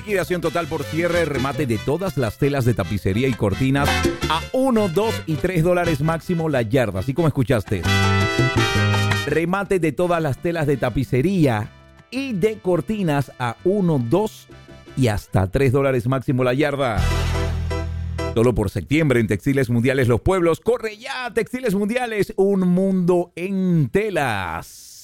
Liquidación total por cierre, remate de todas las telas de tapicería y cortinas a $1, $2 y $3 máximo la yarda, así como escuchaste. Remate de todas las telas de tapicería y de cortinas a $1, $2 y hasta $3 máximo la yarda. Solo por septiembre en Textiles Mundiales Los Pueblos. ¡Corre ya! Textiles Mundiales, un mundo en telas.